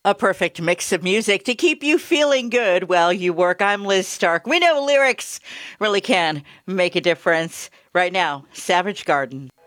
A perfect mix of music to keep you feeling good while you work. I'm Liz Stark. We know lyrics really can make a difference. Right now, Savage Garden.